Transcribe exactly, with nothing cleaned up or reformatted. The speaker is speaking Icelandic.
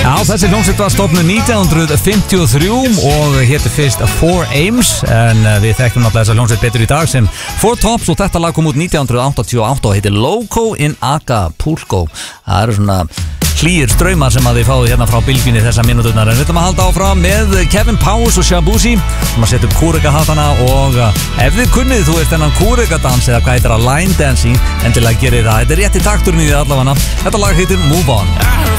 Já, þessi hljómsveit var stofnuð nítján hundruð fimmtíu og þrjú og héti fyrst Four Aims, en við þekkjum náttúrulega þessa hljómsveit betur í dag sem Four Tops og þetta lag kom út nítján hundruð áttatíu og átta og heitir Loco in Acapulco. Það eru svona hlýir straumar sem að þið fáið hérna frá bylgjunni þessa mínúturnar, en við ætlum að halda áfram með Kevin Powers og Shabuzi sem að setja upp kúrekahattana og ef þið kunnið, þú veist þennan kúrekadans eða hvað heitir að line dancing, endilega gerið það. Þetta er rétti takturinn í því allavega. Þetta lag heitir Move On.